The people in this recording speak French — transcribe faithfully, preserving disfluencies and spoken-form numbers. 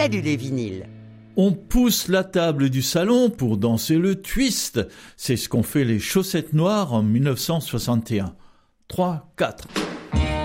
Salut les vinyles. On pousse la table du salon pour danser le twist. C'est ce qu'ont fait les Chaussettes Noires en mille neuf cent soixante et un. trois, quatre.